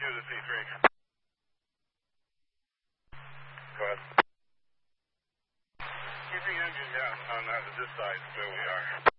to C3. Go ahead. C3 engine, yeah, on this side where we are.